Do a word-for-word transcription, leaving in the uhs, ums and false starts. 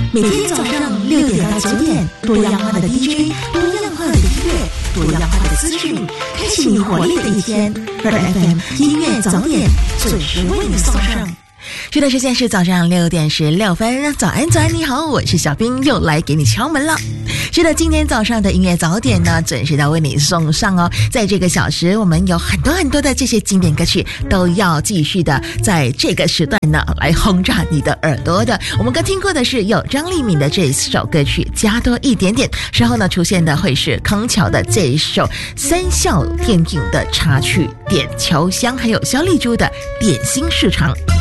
每天早上六点到九点，多样化的 D J， 多样化的音乐，多样化的资讯，开启你活力的一天。二 F M 音乐早点准时为你送上。是的，时间是早上六点十六分。早安，早安，你好，我是小冰，又来给你敲门了。是的，今天早上的音乐早点呢，准时的为你送上哦。在这个小时，我们有很多很多的这些经典歌曲，都要继续的在这个时段呢来轰炸你的耳朵的。我们刚听过的是有张丽敏的这一首歌曲《加多一点点》，稍后呢出现的会是康桥的这一首三笑电影的插曲《点秋香》，还有萧丽珠的《点心市场》。